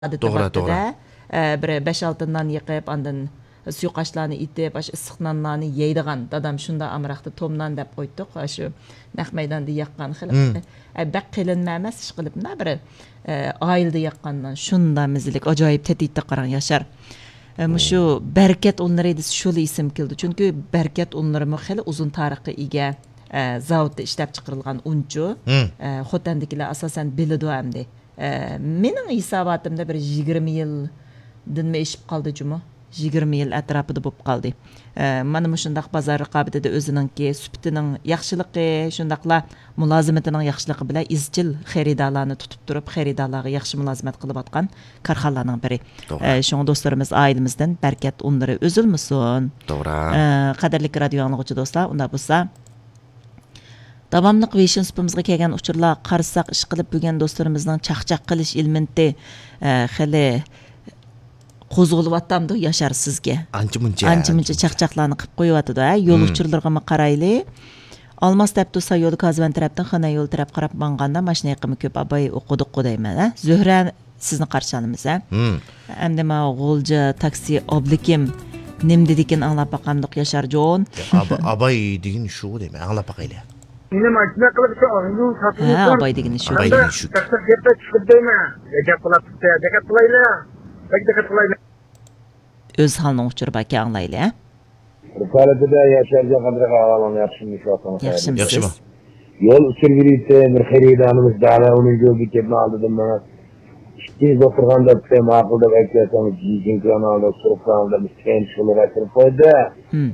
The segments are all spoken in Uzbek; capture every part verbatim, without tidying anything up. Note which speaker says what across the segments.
Speaker 1: To'g'ri, to'g'ri. Bir besh olti non yiqib, ondan suyuqoshlarni itib, ash issiq nonlarni yeydigan dadam shunda amraqda tomnan deb qo'ydik. Shu naq maydonda yaqqan xil. Baq qilinma emas, ish qilibna bir oilda yaqqandan shunda mizlik ajoyib tetitda qarang Yashar. Shu barkat unlari edi shu ism keldi. Chunki barkat unlari xili uzun tarixga ega. Zavodda ishlab chiqarilgan unchu. Xotandagilar asosan biladi hamdi. Mening hisobotimda bir yigirma yildan eshib qoldi juma. yigirma yil atrofida bo'lib qoldi. Mana shundaq bozor raqobatida o'zininki sufitining yaxshiligi, shundaqla mulozimatining yaxshiligi bilan izchil xaridorlarni tutib turib, xaridorlarga yaxshi mulozimat qilib atgan korxonalarning biri. Shunga do'stlarimiz, oilamizdan barkat unlari o'zilmasin. To'g'ri. Qadrli radio anglovchi do'stlar, unda bo'lsa davomli vision supimizga kelgan uchurlar qarsak ish qilib bo'lgan do'stlarimizning chaqchaq qilish ilminti xili qo'zg'alyaptamdi Yashar sizga. Ancha-muncha. Ancha-muncha chaqchaqlarni qilib qo'yapti-da. Yo'l uchurlarga qarayli. Olmos deb tursa yo'l Kazvan tarafdan Xona yo'l taraf qarab manganda mashina yiqimi ko'p abay o'qidik qo'dayman, ha. Zuhra sizni qarshi olamiz, ha. Endi men G'ulja taksi oblikim nim dedikin anglab baqamdiq Yashar jon. Abay degan shu deyman, anglab baqaylar.
Speaker 2: Yine makine kılıp şu oyunu satıyorsun.
Speaker 1: Ha, abay degini shu.
Speaker 2: Abay degini shu. Taksir gepte çıkıp deyme. Dekat kılap tutsa, dekat kılayla. Peki dekat kılayla.
Speaker 1: Öz halini uçurup aka anglayli, ha?
Speaker 2: Risalede de Yaşarca kadar ağalan yapışım iş olsanız.
Speaker 1: Yaxshimisiz?
Speaker 2: Yaxshimi. Yol uçur biriyse, bir xeridanımız dağla onun gördü kebini aldırdım bana. İşteyiz oturganda bize mağılda beklerseniz, yiyecek kanalda, soğuk kanalda bir sen şunu getirip koydu. Hmm.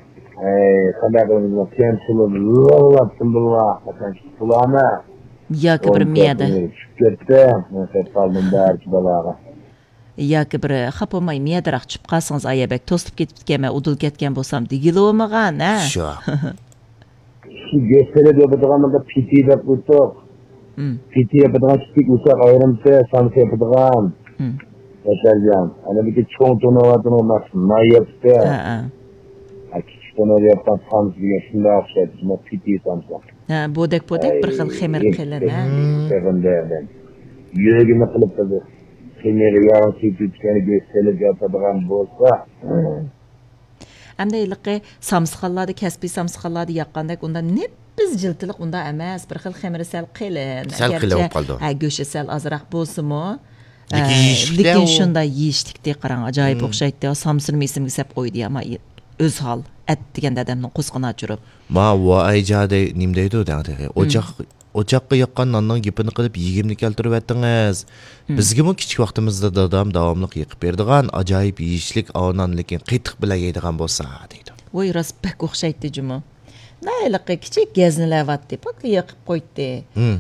Speaker 2: Kadar sen şunu lalattın bulma, sen kulağına.
Speaker 1: Yakı bir miyade.
Speaker 2: Şükürtte, mesela kaldım da erki balağa.
Speaker 1: Yakı bir xapamay miyadaraq chiqib qalsangiz ayabak to'sib ketibgan, udul ketgan bo'lsam degili olmagan, ha?
Speaker 2: Shu. Shu gösteri yapadiganlarda piti deb o'tib. Piti yapadigan kichik uzoq ayrimcha sansi yapadigan. Yaşarcan. Ana bir cho'ng to'navatini emas, mayapti. Ha, ha. Kichik to'nab yapgan sansi shunday o'xshaydi, shuna piti sansi.
Speaker 1: Ha, bodek-bodek bir xil xemir qilin, ha.
Speaker 2: Sevindim. Yuragimni qilib turdi. Kimleri yarın sütütkeni gösterip yapadigan bo'lsa.
Speaker 1: Hamda iliqi samsıqallarda, kasbiy samsıqallarda yaqqandak unda ne biz jiltiliq unda emas, bir xil xemiri sal qilin.
Speaker 3: Sal qilib qoldi.
Speaker 1: Ha, go'shi sal azroq bo'lsa-mu,
Speaker 3: lekin
Speaker 1: shunda yeyishlikda qarang, ajoyib o'xshaydi. Samsirmi ismga sap qo'ydi, ama o'z hol at degan dadamning qo'sqini achirib.
Speaker 3: Ma va ayjade nimdaydi degdi. Ocaq Ocaqqa yaqqan nonning gapini qilib yigimni keltirib atdingiz. Bizgimi kichik vaqtimizda dadam davomli yiqib berdigan ajoyib yeyishlik onan lekin qitiq bilan yeydigan bo'lsa deydi.
Speaker 1: Voy rasbak o'xshaydi juma. Nayliqi kichik gaznalayapti, pak yiqib qo'ydi.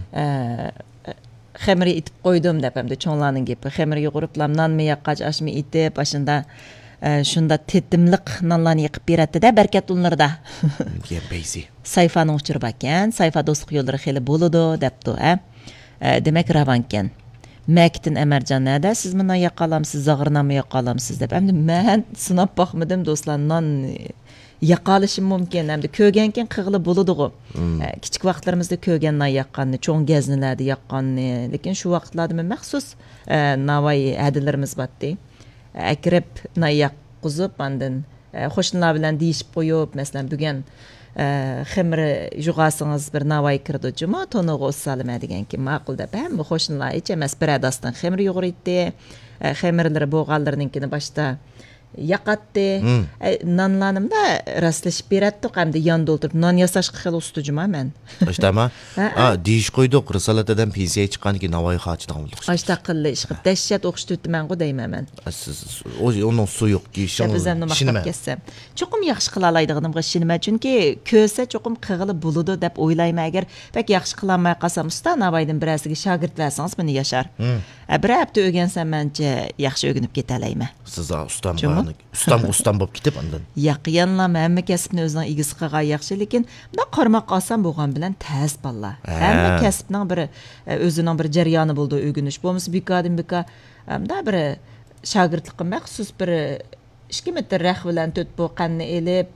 Speaker 1: Xamiri itib qo'ydim deb hamda cho'nglarning gapi. Xamiriga qurib nonmi yaqqach ashmi itib, ashunda shunda tetimliq nonlarni yiqib beradi-da, barkat unlarda.
Speaker 3: Yepaysi.
Speaker 1: Sayfani o'chirib ekan, sayfa do'stlik yo'llari xeli bo'ladi debdi, ha. Demak ravankan. Maktin Amarjonnada siz meni yaqalamsiz, zag'irnami yaqalamsiz deb. Endi men sinab boqmadim do'stlar, non yaqalishim mumkin. Endi ko'rgankin qig'ili bo'ladi-ku. Kichik vaqtlarimizda ko'rgan non yaqqanni, cho'ng gaznalarda yaqqanni, lekin shu vaqtlarda maxsus navoiy hadilarimiz batdi. Akrab non yaqqizib, ondan qo'shnilar bilan deyishib qo'yib, masalan, bugun ximri jug'asingiz bir navoiy kirdi juma, to'nig'i o'salma deganki, ma'qul deb hamma qo'shnilar hech emas bir adasdan ximri yo'g'irdi. Ximirlari bo'g'allarninkini boshda yaqatdi. Nonlanimda rastlashib beratdi, hamda yonda o'tirib non yasashga xil usti juma men.
Speaker 3: Ishtama? Ha, deyish qo'ydik, risolatadan pensiya chiqqanki navoiy xochidan oldik.
Speaker 1: Ashta qilli ish qilib dahshat o'qishtiribman ku deyman men.
Speaker 3: Siz uning suyuq kiyishing.
Speaker 1: Shinima kessam. Cho'qim yaxshi qila oladiganimga ishonaman, chunki ko'sa cho'qim qig'ili bo'ladi deb o'ylayman. Agar pek yaxshi qila olmay qolsam, usta navoiydan birasiga shogird versangiz meni Yashar. Bir hafta o'rgansam mencha yaxshi o'rganib keta olayman.
Speaker 3: Siz ustam bor. Ustam ustam bo'lib ketib ondan.
Speaker 1: Yaqinlar hamma kasbni o'zining egisi qilgan yaxshi, lekin bunda qarmoq olsam bo'lgan bilan tez balla. Hamma kasbning bir o'zining bir jarayoni bo'ldi, o'rganish. Bo'lmasa bikadim bika, hamda bir shogirdlikqa maxsus bir ikki metr raq bilan to'rt boqanni elib,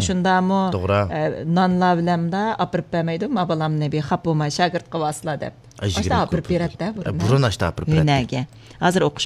Speaker 1: shundami nonlar bilan da opirib bermaydi, ma balamni bir xap bo'lmay shogird qilib asla deb.
Speaker 3: Ajigirib
Speaker 1: Ashta apirib
Speaker 3: ko'pirdi.
Speaker 1: beradi-da burun.
Speaker 3: Burun ashta apirib beradi.
Speaker 1: Hünaga. Hozir o'qish